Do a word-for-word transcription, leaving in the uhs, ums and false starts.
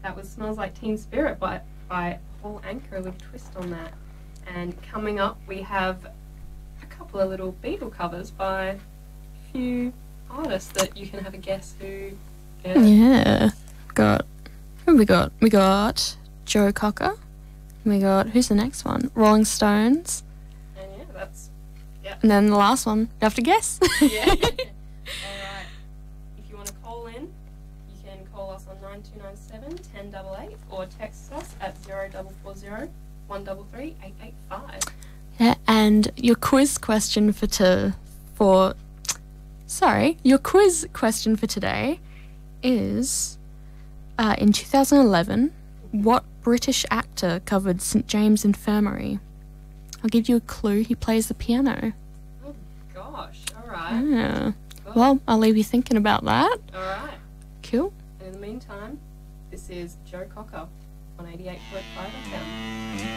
That was Smells Like Teen Spirit by, by Paul Anka, a little twist on that. And coming up, we have a couple of little Beatle covers by a few artists that you can have a guess who. Yeah. Yeah. Got, who we got? We got Joe Cocker. We got, who's the next one? Rolling Stones. And yeah, that's, yeah. And then the last one, you have to guess. Yeah. All right. If you want to call in, you can call us on nine two nine seven, one zero eight eight or text us at zero four four zero, one three three, eight eight five. Yeah, and your quiz question for to, for, sorry, your quiz question for today is, uh, in two thousand eleven, what British actor covered St James Infirmary? I'll give you a clue. He plays the piano. Oh, gosh. All right. Yeah. Cool. Well, I'll leave you thinking about that. All right. Cool. And in the meantime, this is Joe Cocker on eighty-eight point five F M.